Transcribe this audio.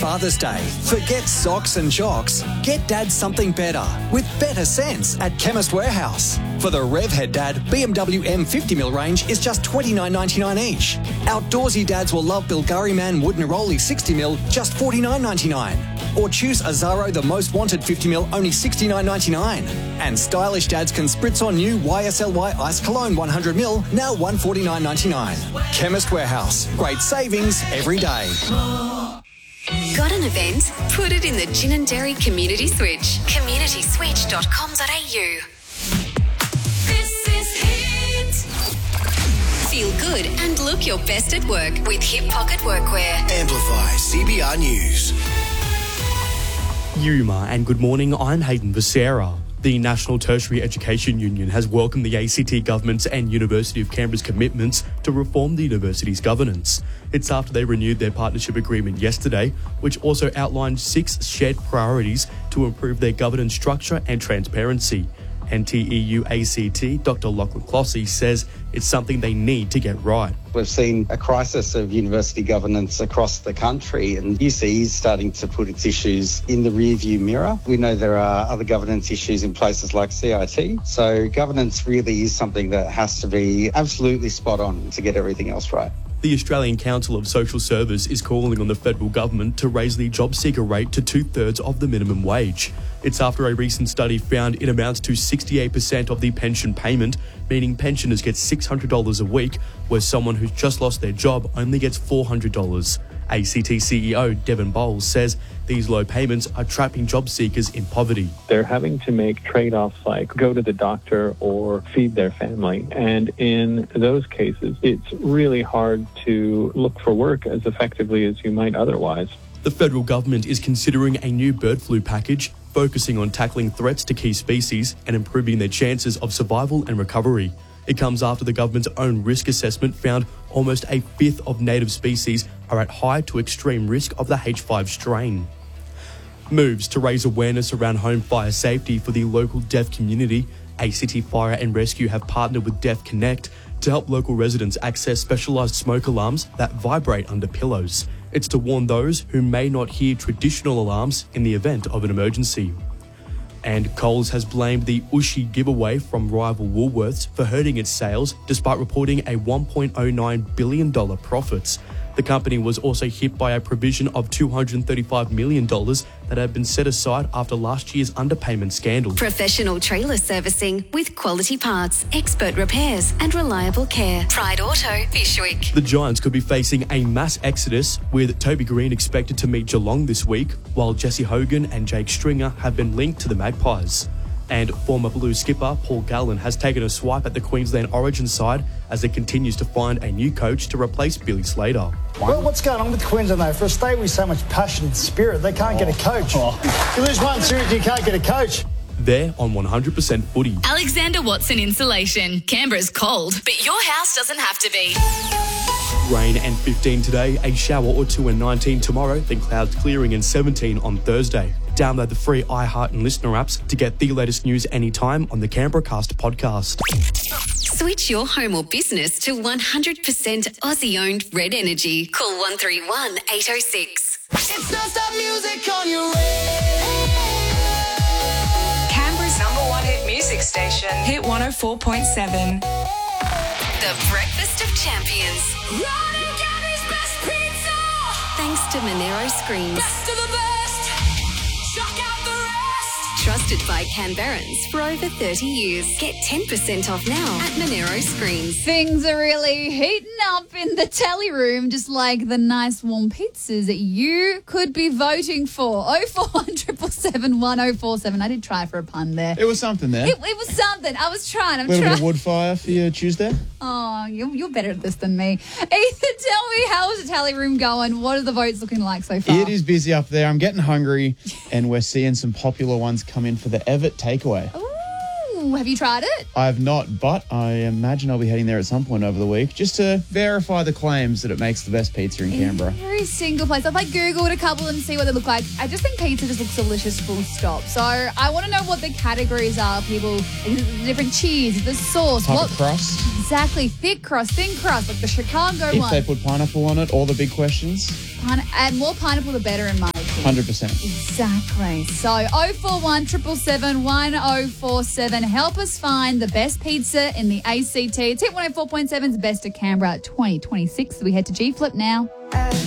Father's Day. Forget socks and jocks. Get Dad something better with better sense at Chemist Warehouse. For the Revhead Dad, BMW M50mm range is just $29.99 each. Outdoorsy dads will love Bilgari Man Wood Neroli 60mm, just $49.99. Or choose Azaro The Most Wanted 50mm, only $69.99. And stylish dads can spritz on new YSLY Ice Cologne 100ml, now $149.99. Chemist Warehouse. Great savings every day. Got an event? Put it in the Gin and Dairy Community Switch. communityswitch.com.au. This is Hit. Feel good and look your best at work with Hip Pocket Workwear. Amplify CBR News. Yuma, and good morning, I'm Hayden Becerra. The National Tertiary Education Union has welcomed the ACT Government's and University of Canberra's commitments to reform the university's governance. It's after they renewed their partnership agreement yesterday, which also outlined 6 shared priorities to improve their governance structure and transparency. NTEU ACT Dr Lachlan Clossy says it's something they need to get right. We've seen a crisis of university governance across the country, and UC is starting to put its issues in the rearview mirror. We know there are other governance issues in places like CIT, so governance really is something that has to be absolutely spot on to get everything else right. The Australian Council of Social Service is calling on the federal government to raise the job seeker rate to 2/3 of the minimum wage. It's after a recent study found it amounts to 68% of the pension payment, meaning pensioners get $600 a week, where someone who's just lost their job only gets $400. ACT CEO Devon Bowles says these low payments are trapping job seekers in poverty. They're having to make trade-offs like go to the doctor or feed their family. And in those cases, it's really hard to look for work as effectively as you might otherwise. The federal government is considering a new bird flu package, focusing on tackling threats to key species and improving their chances of survival and recovery. It comes after the government's own risk assessment found almost a fifth of native species are at high to extreme risk of the H5 strain. Moves to raise awareness around home fire safety for the local deaf community. ACT Fire and Rescue have partnered with Deaf Connect to help local residents access specialised smoke alarms that vibrate under pillows. It's to warn those who may not hear traditional alarms in the event of an emergency. And Coles has blamed the Ushy giveaway from rival Woolworths for hurting its sales, despite reporting a $1.09 billion profits. The company was also hit by a provision of $235 million that had been set aside after last year's underpayment scandal. Professional trailer servicing with quality parts, expert repairs and reliable care. Pride Auto, Bishwick. The Giants could be facing a mass exodus, with Toby Green expected to meet Geelong this week, while Jesse Hogan and Jake Stringer have been linked to the Magpies. And former Blues skipper Paul Gallen has taken a swipe at the Queensland Origin side as it continues to find a new coach to replace Billy Slater. Well, what's going on with Queensland, though? For a state with so much passion and spirit, they can't get a coach. You lose one series, you can't get a coach. They're on 100% footy. Alexander Watson Insulation. Canberra's cold, but your house doesn't have to be. Rain and 15 today, a shower or two and 19 tomorrow, then clouds clearing and 17 on Thursday. Download the free iHeart and Listener apps to get the latest news anytime on the Canberra Cast podcast. Switch your home or business to 100% Aussie-owned Red Energy. Call 131 806. It's non-stop music on your radio. Canberra's #1 hit music station. Hit 104.7. The Breakfast of Champions. Thanks to Monero Screens. Best of the best. Shock out the rest. Trusted by Canberrans for over 30 years. Get 10% off now at Monero Screens. Things are really heating up in the tally room, just like the nice warm pizzas that you could be voting for. 0400 1047. I did try for a pun there. It was something there. It was something. I was trying. A little bit of wood fire for your Tuesday? Oh, you're better at this than me. Ethan, tell me, how's the tally room going? What are the votes looking like so far? It is busy up there. I'm getting hungry, and we're seeing some popular ones come in for the Everett takeaway. Ooh, have you tried it? I have not, but I imagine I'll be heading there at some point over the week just to verify the claims that it makes the best pizza in Canberra. Every single place. I've Googled a couple and see what they look like. I just think pizza just looks delicious, full stop. So I want to know what the categories are, people. The different cheese, the sauce. Type of crust. Exactly. Thick crust, thin crust, like the Chicago one. If they put pineapple on it, all the big questions. And more pineapple, the better in my lucky. 100%. Exactly. So 041 777 1047. Help us find the best pizza in the ACT. It's Hit 104.7's Best of Canberra 2026. We head to G Flip now.